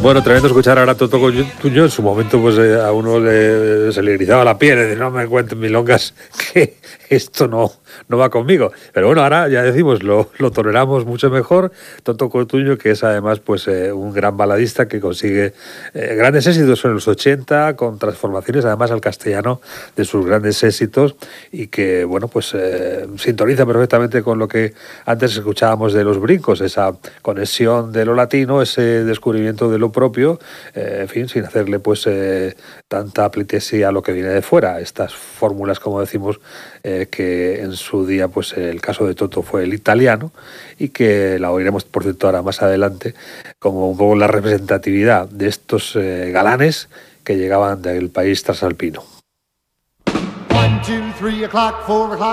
Bueno, tremendo escuchar ahora a Toto Cutugno. En su momento pues a uno se le erizaba la piel, de no me cuenten milongas, que esto no va conmigo. Pero bueno, ahora ya decimos, lo toleramos mucho mejor. Toto Cutugno, que es además pues un gran baladista que consigue grandes éxitos en los 80, con transformaciones además al castellano de sus grandes éxitos, y que bueno, pues sintoniza perfectamente con lo que antes escuchábamos de Los Brincos, esa conexión de lo latino, ese descubrimiento de lo propio, en fin, sin hacerle pues tanta pleitesía a lo que viene de fuera. Estas fórmulas, como decimos, que en su día, pues el caso de Toto fue el italiano, y que la oiremos, por cierto, ahora más adelante, como un poco la representatividad de estos galanes que llegaban del país transalpino. 1, 2, 3 o'clock, 4 o'clock.